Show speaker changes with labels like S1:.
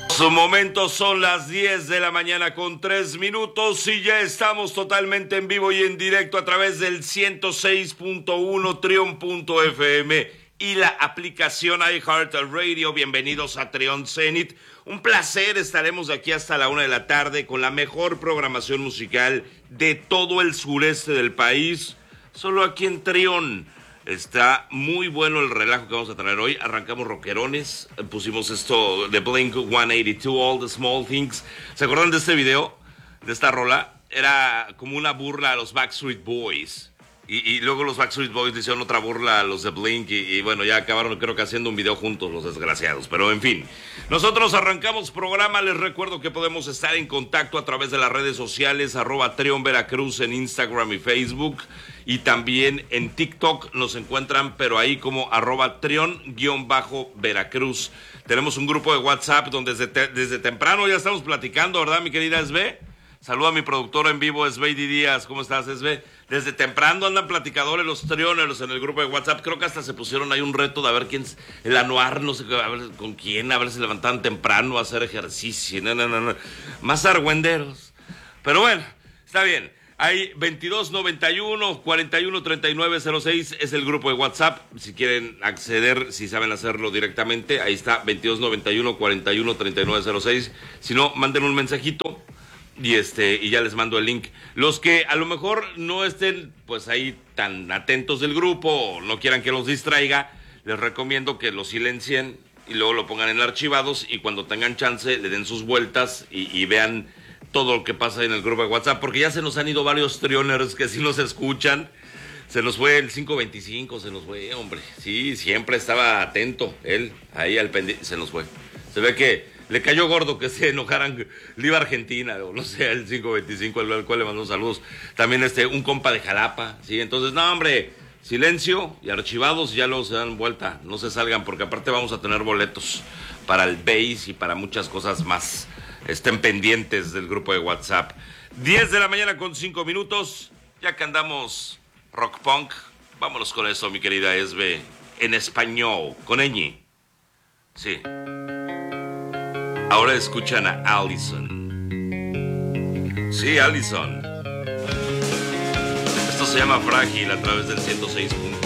S1: Su momento son las 10 de la mañana con 3 minutos y ya estamos totalmente en vivo y en directo a través del 106.1 Trion.fm y la aplicación iHeartRadio. Bienvenidos a Trion Zenith. Un placer, estaremos aquí hasta la 1 de la tarde con la mejor programación musical de todo el sureste del país, solo aquí en Trion. Está muy bueno el relajo que vamos a traer hoy. Arrancamos rockerones, pusimos esto de Blink-182, All the Small Things. ¿Se acuerdan de este video? De esta rola. Era como una burla a los Backstreet Boys. Y luego los Backstreet Boys le hicieron otra burla a los de Blink y bueno, ya acabaron creo que haciendo un video juntos los desgraciados. Pero en fin, nosotros arrancamos programa. Les recuerdo que podemos estar en contacto a través de las redes sociales, @Trion Veracruz en Instagram y Facebook. Y también en TikTok nos encuentran, pero ahí como @Trion_Veracruz. Tenemos un grupo de WhatsApp donde desde temprano ya estamos platicando, ¿verdad, mi querida Esbe? Saluda a mi productora en vivo, Esbeidi Díaz. ¿Cómo estás, Esbe? Desde temprano andan platicadores los trioneros en el grupo de WhatsApp. Creo que hasta se pusieron ahí un reto de a ver quién, el anuar, no sé a ver con quién, a ver si se levantaban temprano a hacer ejercicio. No. Más argüenderos. Pero bueno, está bien. Hay 2291 41 39 06 es el grupo de WhatsApp. Si quieren acceder, si saben hacerlo directamente, ahí está 2291 41 39 06. Si no, manden un mensajito y ya les mando el link. Los que a lo mejor no estén pues ahí tan atentos del grupo o no quieran que los distraiga, les recomiendo que lo silencien y luego lo pongan en archivados y cuando tengan chance le den sus vueltas y vean todo lo que pasa en el grupo de WhatsApp, porque ya se nos han ido varios trioners que sí nos escuchan. Se nos fue el 525, se nos fue, hombre. Sí, siempre estaba atento él, ahí al pendiente, se nos fue. Se ve que le cayó gordo que se enojaran, le iba a Argentina, o no sé, el 525, al cual le mando saludos. También un compa de Jalapa, sí, entonces, no, hombre, silencio y archivados, ya luego se dan vuelta, no se salgan, porque aparte vamos a tener boletos para el BASE y para muchas cosas más. Estén pendientes del grupo de WhatsApp. 10 de la mañana con 5 minutos. Ya que andamos rock punk, vámonos con eso, mi querida Esbe. En español, con ñ. Sí. Ahora escuchan a Allison. Sí, Allison. Esto se llama Frágil a través del 106.